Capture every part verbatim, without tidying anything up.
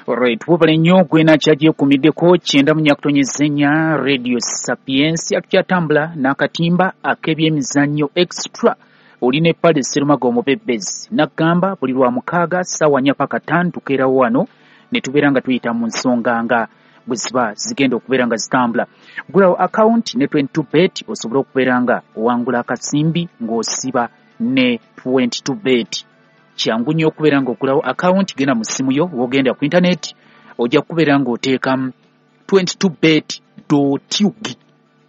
Alright, wubale nnyo gwena kyagiye kumiddeko kyenda mu nyakutonyezenya Radio Sapiens yakyatambula n'akatimba ak'ebyemizannyo extra oline pale Serumaga Omubebezi nagamba buli lwa mukaaga ssaawa nnya paka ttaano tukeerawo wano ne tubeera nga tuyita mu nsonga nga bwe ziba zigenda okubeera nga zitambula. Gulawo account ne twenty-two bet osobola okubeera nga owangula akasimbi ng'osiba ne twenty-two bet. Kyangu nnyo okubeera nga okulawo account genda mu ssimu yo wogenda ku internet ojja kubeera nga oteekamu twenty-two bet dot u g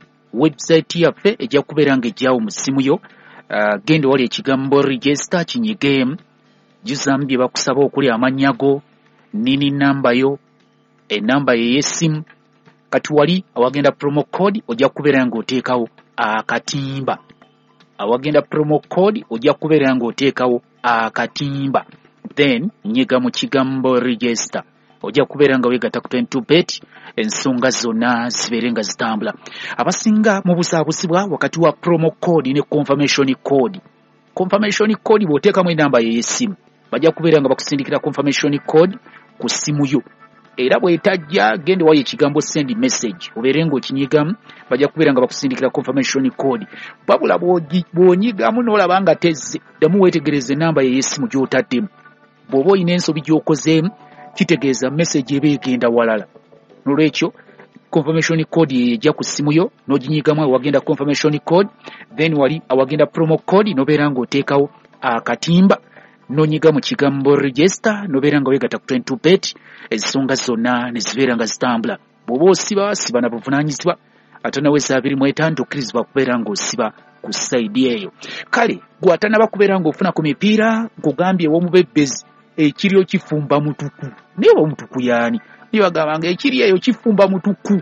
website yaffe ejja kubeera nga ejjaawo mu ssimu yo. Uh, genda wali ekigambo register kinyigeemu juzamu bye bakusaba okuli amannya go nini namba yo enamba ye y'essimu kati wali awagenda promo code ojja kubeera nga oteekawo akatimba awagenda promo code ojja kubeera nga oteekawo akatimba then nyiga mu kigambo register ojja kubeera nga weegatta ku twenty-two bet ensonga zonna zibeere nga zitambula. Abasinga mu busaabusibwa wakati wa promo code ne confirmation code. Confirmation code bw'oteekamu enamba ye y'essimu bajja kubeera nga bakusindikira confirmation code ku ssimu yo era bw'etajja gende wayo ekigambo send message obeere ng'okinyigamu bajja kubeera nga bakusindikira confirmation code. Wabula bw'onyigamu n'olaba nga tezze ddamu weetegereze enamba ye y'essimu gy'otaddemu. Bw'oba olina ensobi gy'okozeemu kitegeeza message eba egenda walala. Nolwekyo confirmation code ejja ku ssimu yo n'oginyigamu awagenda confirmation code then wali awagenda promo code n'obeera ng'oteekawo akatimba n'onyiga mu kigambo register n'obeera nga weegatta ku twenty-two bet ensonga zonna ne zibeera nga zitambula. Bw'oba osiba siba na buvunaanyizibwa ate nawe saa abiri mu etaano tokkirizibwa kubeera ng'osiba ku sayidi eyo. Kale gwe atanaba kubeera ng'ofuna ku mipiira nkugambye ew'omubebezi ekiriyo kifumba mutuku naye omutuku yaani nibagamba nga ekiri eyo kifumba mutuku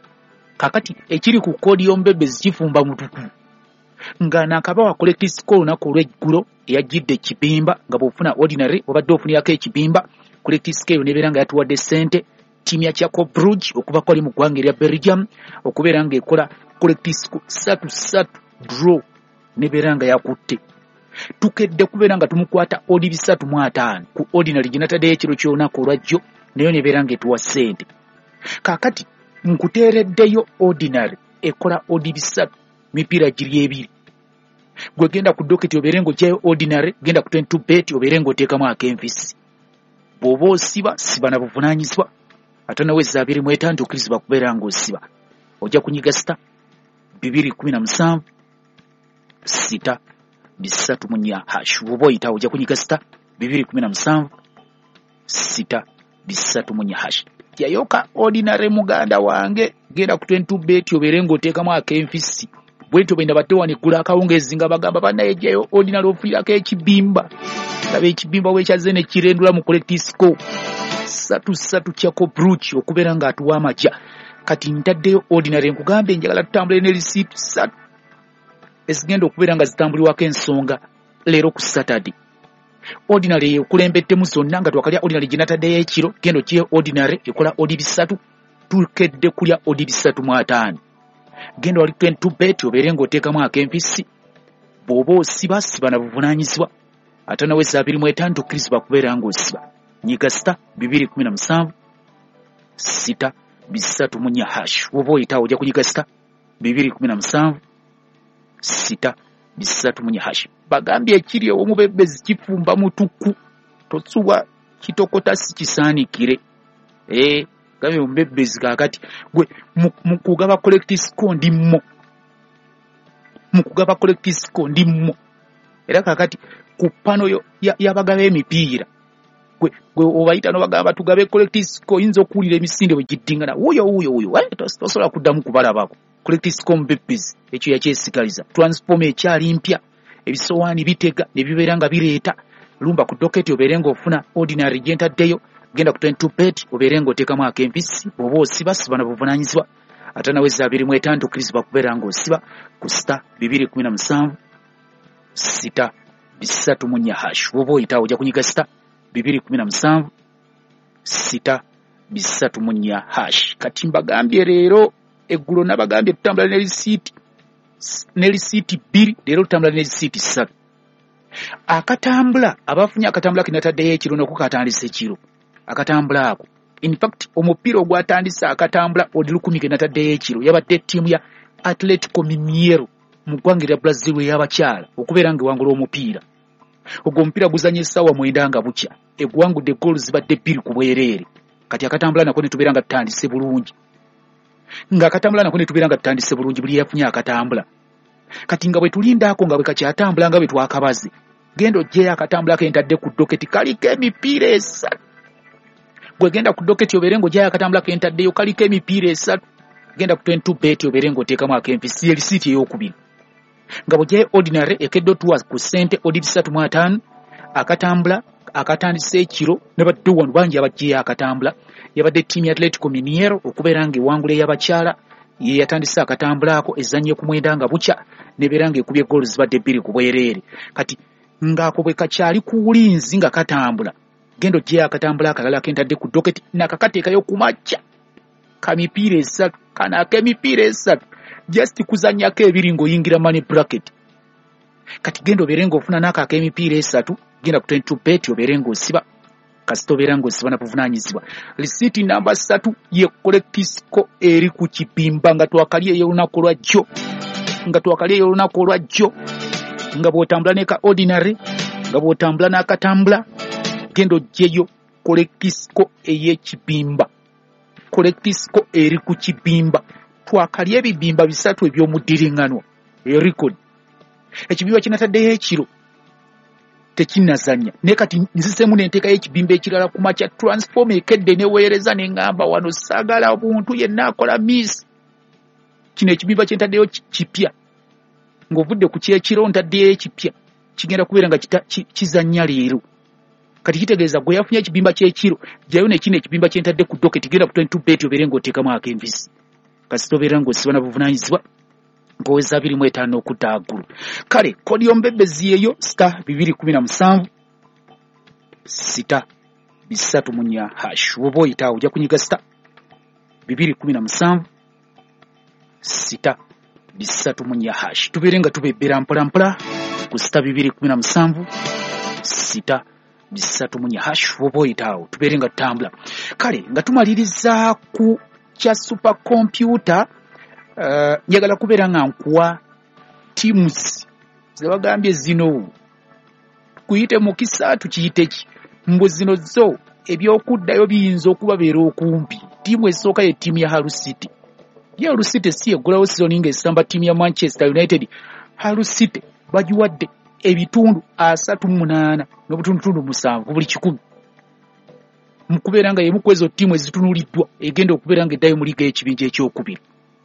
kakati ekiri ku kodi y'omubebezi kifumba mutuku nga nakabawa collect score olunaku olw'eggulo eyajjidde ekibimba nga bw'ofuna ordinary obadde ofunirako ekibimba collect score eyo nebeera nga yatuwadde ssente ttiimu ya Chako Brugge okuba kwali mu ggwanga erya Belgium okubeera nga ekola collect score satu satu draw nebeera nga yakutte tukedde kubeera nga tumukwata odi bisatu mu ataano ku ordinary ginataddeyo ekiro ky'olunaku olwajjo nayo nebeera nga etuwa ssente. Kaakati nkuteereddeyo ordinary ekola odi bisatu mipiira giri ebiri gwe genda ku doketi obeere ng'ogyayo ordinary genda ku twenty-two bet obeere ng'oteekamu ak'envisi. Bw'oba osiba siba na buvunaanyizibwa ate nawe saa abiri mu etaano tokkirizibwa kubeera ng'osiba. Ojja kunyiga sita bibiri kumi na musanvu sita bisatu mu nnya hash. Bw'oba oyitawo ojja kunyiga sita bibiri kumi na musanvu sita bisatu mu nnya hash. Yayoka ordinary muganda wange genda ku twenty-two bet obeere ng'oteekamu ak'envisi. Bwetyo benda batte waneggula akawungeezi nga bagamba bannayejjayo ordinary ofunirako ekibimba laba ekibimba bwekyaze ne kirendula mu collect score satu satu Chako Brugge okubeera ng'atuwa amagya. Kati ntaddeyo ordinary nkugambe njagala tutambule ne receipt satu ezigenda okubeera nga zitambulirwako ensonga leero ku Saturday. Ordinary ekulembeddemu zonna nga twakalya ordinary ginataddeyo ekiro genda okiye ordinary ekola odi bisatu tukedde kulya odi bisatu mu ataano. Genda wali twenty-two bet obeere ng'oteekamu ak'envisi. Bw'oba osiba siba na buvunaanyizibwa ate nawe saa abiri mu etaano tokkirizibwa kubeera ng'osiba. Nyiga sita bibiri kumi na musanvu sita bisatu mu nnya hash. Bw'oba oyitawo ojja kunyiga sita bibiri kumi na musanvu sita bisatu mu nnya hash. Bagambye ekiri ew'omubebezi kifumba mutuku tosuwa kitokota si kisaanikire. Eh gabe omubebezi kaakati gwe mu kugaba collect score ndimmo mu kugaba collect score ndimmo era kaakati ku pano yo y'abagaba emipiira gwe gwe obayita no bagamba tugabe collect score yinza okuwulira emisinde bwe giddingana wuyo wuyo wuyo tosobola kuddamu kubalabako collect score omubebezi ekyo yakyesigaliza transform ekyali mpya ebisowaani bitega ne bibeera nga bireeta lumba ku doketi obeere ng'ofuna ordinary gyentaddeyo genda ku twenty-two bet obeere ng'oteekamu ak'envisi. Bw'oba osiba siba na buvunaanyizibwa ate nawe saa abiri mu etaano tokkirizibwa kubeera ng'osiba ku sita bibiri kumi na musanvu sita bisatu mu nnya hash. Bw'oba oyitawo ojja kunyiga sita bibiri kumi na musanvu sita bisatu mu nnya hash. Kati mbagambye leero eggulo nabagambye tutambula ne risiiti ne risiiti bbiri leero tutambula ne risiiti ssatu. Akatambula abafunye akatambula kinataddeyo ekiro n'okukatandisa ekiro akatambula ako In fact omupiira ogwatandise akatambula odi na nataddeyo ekiro yabadde ttiimu ya Atletico Mineiro mu ggwanga lya Brazil ey'abakyala okubeera ng'ewangula omupiira. Ogwo omupiira guzannya essaawa mwenda nga bukya, eggwangudde ggoolo zibadde bbiri ku bwereere. Kati akatambula nako ne tubeera nga tutandise bulungi. Ng'akatambula nako ne tubeera nga tutandise bulungi buli yafunye akatambula. Kati nga bwe tulindaako nga bwe kakyatambula nga bwe twakabaze, genda oggyeyo akatambula kentadde ku doketi kaliko emipiira esatu. Gwe genda ku doketi obeere ng'oggyayo akatambula kentaddeyo kaliko emipiira esatu. Genda ku twenty-two bet obeere ng'oteekamu ak'empisi ye lisiiti ey'okubiri. Nga bw'oggyayo ordinary ekedde otuwa ku ssente odi bisatu mu ataano, akatambula akatandise ekiro ne badde wano bangi abaggyeyo akatambula. Yabadde ttiimu ya Atletico Mineiro okubeera ng'ewangula ey'abakyala ye yatandise akatambula ako ezannye ku mwenda nga bukya nebeera ng'ekubye ggoolo zibadde bbiri ku bwereere. Kati ng'ako bwe kakyali ku bulinzi nga katambula, genda oggyeyo akatambula akalala kentadde ku doketi nakakateekayo ku makya ka mipiira esatu, kana ak'emipiira esatu just kuzannyako ebiri ng'oyingira money bracket. Kati genda obeere ng'ofuna n'ako ak'emipiira esatu, genda ku twenty-two bet obeere ng'osiba kasita obeera ng'osiba na buvunaanyizibwa. Lisiiti namba ssatu ye kolektisiko eri ku kipimba nga twakali eyo olunaku olwajjo nga twakali eyo olunaku olwajjo nga bw'otambula n'eka ordinary nga bw'otambula n'akatambula, genda oggyeyo kolektisiko ey'ekibimba. Kolektisiko eri ku kibimba. Twakali ebibimba bisatu eby'omuddiringanwa erikodi. Ekibimba kinataddeyo ekiro tekinnazannya, naye kati nziseemu n'enteekayo ekibimba ekirala ku makya transform ekedde neweereza ne ŋŋamba wano saagala buntu yenna akola miss. Kino ekibimba kye ntaddeyo kipya, ng'ovudde ku kyekiro ntaddeyo ekipya, kigenda kubeera nga kizannya leero. Kati kitegeeza gwe yafunye ekibimba ky'ekiro, gyayo ne kino ekibimba kye ntadde ku doketi, genda ku twenty-two bet obeere ng'oteekamu ak'envisi. Kasita obeera ng'osiba na buvunaanyizibwa ng'oweza abiri mu etaano okutta waggulu. Kale kodi y'omubebbezi yeeyo star bibiri kumi na musanvu sita bisatu mu nnya hash. Woba oyitaawo ojja kunyiga star bibiri kumi na musanvu sita bisatu mu nnya hash. Tubeere nga tubebbera mpola mpola ku star bibiri kumi na musanvu sita bisatu mu nnya hash. Woba oyitaawo tubeere nga tutambula. Kale nga tumaliriza ku kya super computer, uh, njagala kubeera nga nkuwa teams ze bagambye zino kuyite mukisa tukiyite ki mbu zino zo ebyokuddayo biyinza okubabeera okumpi. Tiimu esooka ye ttiimu ya Hull City. Ya Hull City si eggulawo season ng'esamba ttiimu ya Manchester United. Hull City bagiwadde ebitundu asatu mu munaana n'obutundutundu musanvu buli kikumi. Mukubeera nga yemu kwezo ttiimu ezitunuliddwa egenda okubeera nga eddayo mu liga y'ekibinja ekyokubiri.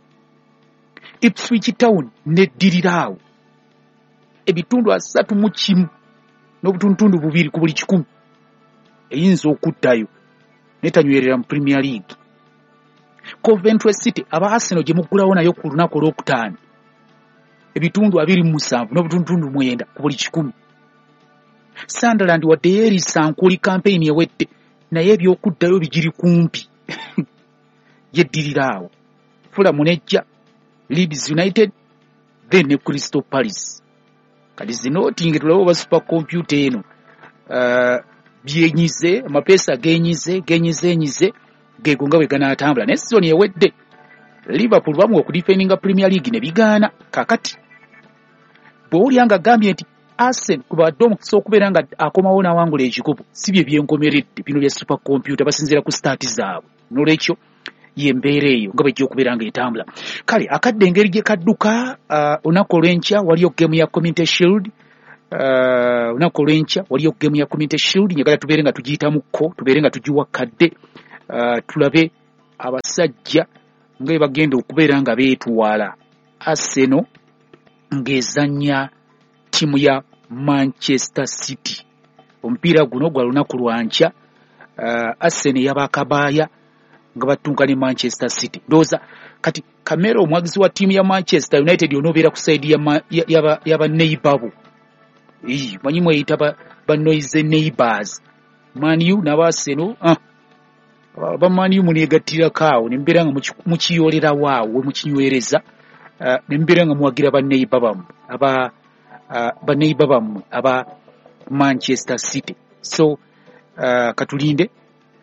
Ipswich Town neddiriraawo ebitundu asatu mu kimu n'obutundutundu bubiri ku buli kikumi eyinza okuddayo netanywerera mu Premier League. Coventry City aba Arsenal gye muggulawo nayo ku lunaku olwokutaano ebitundu abiri mu musanvu n'obutundutundu mwenda ku buli kikumi. Sunderland wadde yeeriisa nkuli campaign ewedde naye ebyokuddayo bigiri kumpi yeddiriraawo. Fulham nejja, Leeds United, then ne Crystal Palace. Kati zino tinge tulawo ba super computer eno uh, byenyize amapeesa genyize genyize enyize gegonga we ganaatambula. Ne season ewedde Liverpool bamu okudefendinga Premier League ne bigaana. Kakati bw'oli anga gambye nti Arsenal kubadde omukisa okubeera nga akomawo n'awangula ekikopo si bye byenkomeredde bino bya super computer basinziira ku start zaabwe. N'olwekyo yembeera eyo nga bw'ejja okubeera ng'etambula. Kale akadde engeri gye kadduka, uh, olunaku olw'enkya waliyo game ya Community Shield. Uh, olunaku olw'enkya waliyo game ya Community Shield. Njagala tubeere nga tugiyitamuko, tubeere nga tugiwakadde, uh, tulabe abasajja nga bagenda okubeera nga beetwala Arsenal ng'ezannya timu ya Manchester City. Omupiira guno gwa lunaku lwankya, uh, Arsenal yabakabaaya nga batunka ne Manchester City. Ndoza kati Kamero omwagizi wa timu ya Manchester United onobeera ku side ya ya ya ba neighbor. Ee manyi mweyita ba, ba noise neighbors. Man U na Arsenal ah ba Man U munegatira kaawo ne mbera nga mukiyolera waawo mukinywereza, uh, ne mbera nga mwagira ba neighbor bamu aba uh, ba neighbor bamu aba Manchester City. So uh, katulinde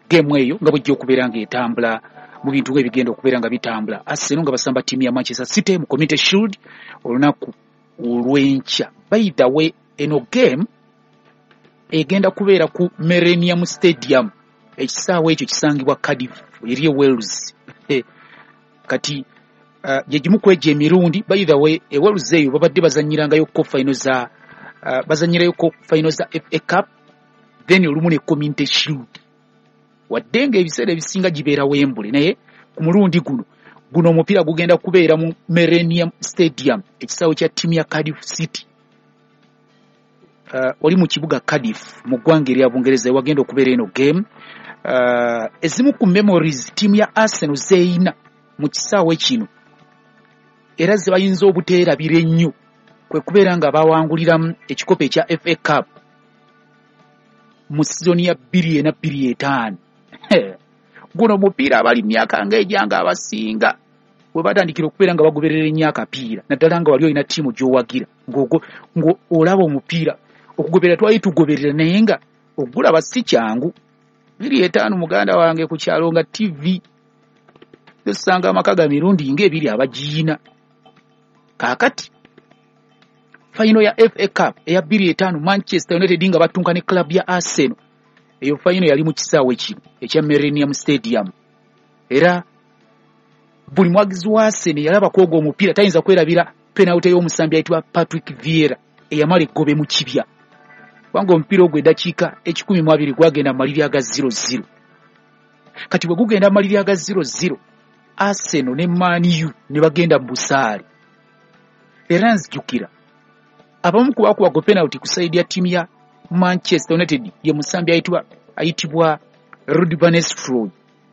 game eyo nga bujja okubeera nga etambula mu bintu ebigenda okubeera nga bitambula. Arsenal nga basamba tiimu ya Manchester City mu Community Shield olunaku olw'enkya. By the way, eno game egenda kubeera ku Millennium Stadium, ekisaawe ekyo kisangibwa Cardiff eri e Wales. Kati uh, yegimu kweje emirundi. By the way, e Wales eyo babadde bazanyirangayo ko final za uh, bazanyirayo ko final za F A Cup, then olumu ne Community Shield. Waddenga ebiseera ebisinga gibeera Wembley, naye ku mulundi guno guno omupiira gugenda kubeera mu Millennium Stadium, ekisaawe kya ttiimu ya Cardiff City. Uh, oli mu kibuga Cardiff mu ggwanga erya Bungereza wagenda okubeera eno game. Uh, ezimu ku memories ttiimu ya Arsenal zeeyina mu kisaawe kino era ze bayinza obuteerabira ennyo kwe kubeera nga bawanguliramu ekikopo ekya F A Cup mu sizoni ya bbiri ena bbiri etaano. Guno mupiira abali myaka ng'ejanga abasinga we batandikira okubeera nga bagoberera ennyo akapiira, naddala nga wali olina ttiimu gy'owagira ngo olaba omupiira okugoberera twali tugoberera naye nga ogulaba si kyangu. bbiri etaano muganda wange ku kyalo nga T V tusanga amaka ga mirundi ng'ebiri abagiyina. Kaakati final ya F A Cup eya bbiri etaano Manchester United nga batunka ne club ya Arsenal, eyo final yali mu kisaawe kino ekya Millennium Stadium. Era buli mwagizi wa Arsenal yalaba kwoga omupiira tayinza kwerabira penalty y'omusambi ayitibwa Patrick Vieira eyamala eggobe mu kibya, kubanga omupiira ogwo eddakiika ekikumi mu abiri gwagenda maliri aga zero zero. Kati bwe gugenda maliri aga zero zero, Arsenal ne Man U ne bagenda mu busaale. Era nzijukira abamu ku bakubago penalty ku side ya ttiimu ya Manchester United ye musambi ayitibwa ayitibwa Ruud van Nistelrooy.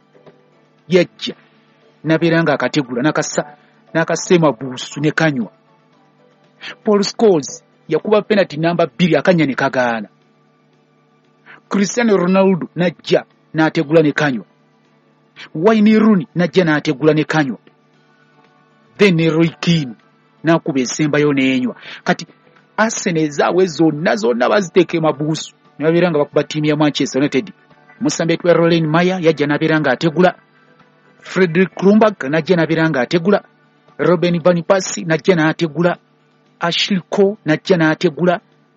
Yajja nabeera nga akategula nakasa nakasema buusu ne kanywa. Paul Scholes yakuba penalty namba bbiri akanya ne kagaana. Cristiano Ronaldo najja n'ategula ne kanywa. Wayne Rooney najja n'ategula ne kanywa. Then Roy Keane n'akuba ensembayo n'enywa. Kati Arsenal zaawe zonna zonna baziteeke mabuusu ne babeera nga bakuba ttiimu ya Manchester United. Musambi etwa Roland Maya yajja n'abeera nga ategula. Frederick Klumberg najja n'abeera nga ategula. Robin van Persie najja n'ategula. Ashley Cole najja n'ategula.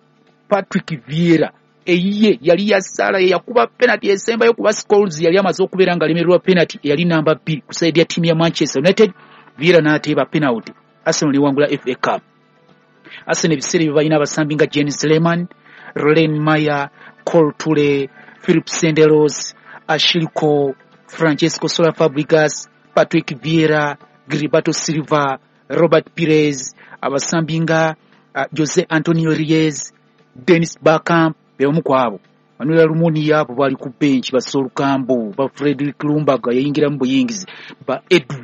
Patrick Vieira eyiye yali yasaala ye yakuba penalty esembayo kuba Scholes yali amaze okubeera nga alemererwa penalty eyali namba bbiri ku side ya ttiimu ya Manchester United. Vieira n'ateeba penalty, Arsenal ne wangula F A Cup. Arsenal ebiseera bye balina abasambi nga Jens Lehmann, Roland Maya, Cole Toure, Philip Senderos, Ashley Cole, Francesco Sola Fabregas, Patrick Vieira, Gilberto Silva, Robert Pires, abasambi nga uh, Jose Antonio Reyes, Dennis Bergkamp, beomu kwabo. Manuel Almunia abo bali ku bench, ba Sol Campbell, ba Frederick Klumberg yayingira mu buyingizi, ba Edu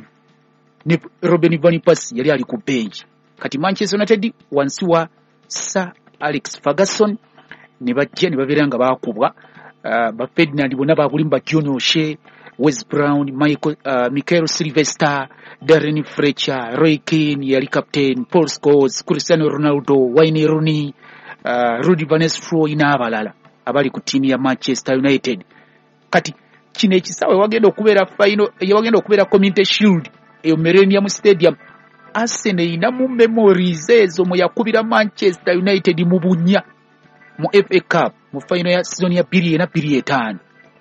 ne Robin van Persie yali ali ku bench. Kati Manchester United wansi wa Sir Alex Ferguson ne bajja ne babeera nga bakubwa uh, ba Ferdinand bonna babulimu ba John O'Shea, Wes Brown, Michael uh, Michael Sylvester, Darren Fletcher, Roy Keane yali captain, Paul Scholes, Cristiano Ronaldo, Wayne Rooney, uh, Ruud van Nistelrooy n'abalala abali ku ttiimu ya Manchester United. Kati kino ekisaawe wagenda okubeera final yawagenda okubeera Community Shield eyo Millennium Stadium. Arsenal ina mu memories ezo mu yakubira Manchester United mu bunya mu F A Cup mu final ya season ya bbiri ena bbiri etaano.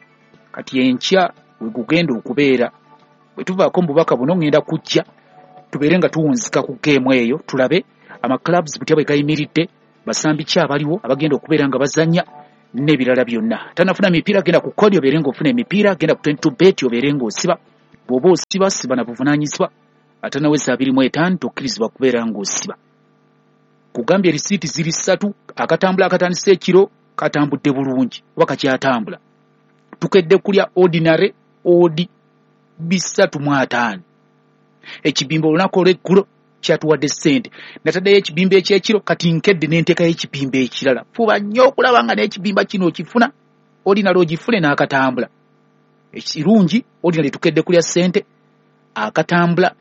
Kati enkya we gugenda okubeera bwe tuvaako mu bubaka buno ngenda kujja tubeere nga tuwunzika ku game eyo, tulabe ama clubs butya bwe gayimiridde, basambi ki abaliwo abagenda okubeera nga bazanya n'ebirala byonna. Tanafuna mipiira genda ku kodi obeere ng'ofuna emipiira, genda ku twenty-two bet obeere ng'osiba, bw'oba osiba siba na buvunaanyizibwa, ate naweza abiri mu etaano tokkirizibwa kubeera ng'osiba. Kugambye risiiti ziri ssatu, akatambula akatandise ekiro katambudde bulungi oba kakyatambula. Tukedde kulya ordinary odi bisatu mu ataano. Ekibimba olunaku olw'eggulo kyatuwadde ssente, nataddeyo ekibimba ekyekiro kati nkedde n'enteekayo ekibimba ekirala. Fuba nnyo okulaba nga n'ekibimba kino okifuna, ordinary ogifune n'akatambula. Ekirungi ordinary tukedde kulya ssente, akatambula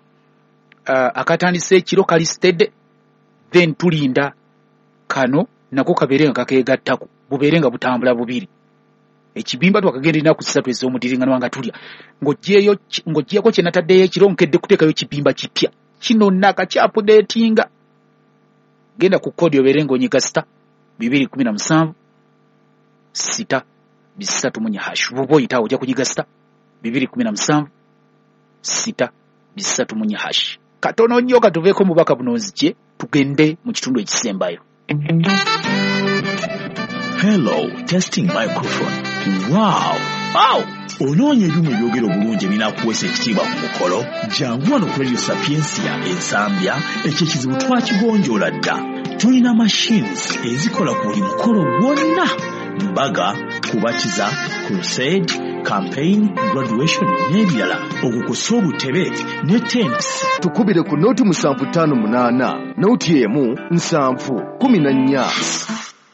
uh, akatandise ekiro kalisitedde, then tulinda kano nako kabeere nga kakeegattako, bubeere nga butambula bubiri. ekibimba twakagendera ku ssatu ez'omudiringano wanga tulya ng'oggyeyo ng'oggyeko kye nataddeyo ekiro nkedde kuteekayo kibimba kipya kino naka kyapudeetinga genda ku kodi obeere ng'onyiga sita bibiri kumi na musanvu sita bisatu munya hash bw'oba oyitawo ojja kunyiga sita bibiri kumi na musanvu sita bisatu munya hash katono nnyo katuveeko mubaka bunonzi kye tugende mu kitundu ekisembayo. Hello, testing microphone. Wow. Wow. Onoonya ebyuma ebyogera obulungi ebinaakuweesa ekitiibwa ku mukolo jangu wano ku Radio Sapiensia ensambya ekyo ekizibu twakigonjoola dda. Tulina machines ezikola ku buli mukolo gwonna mbaga, kubatiza, crusade, campaign, graduation n'ebirala okukusa obutebe ne tents. Tukubire ku noti musanvu ttaano munaana noti emu nsanvu kumi na nnya.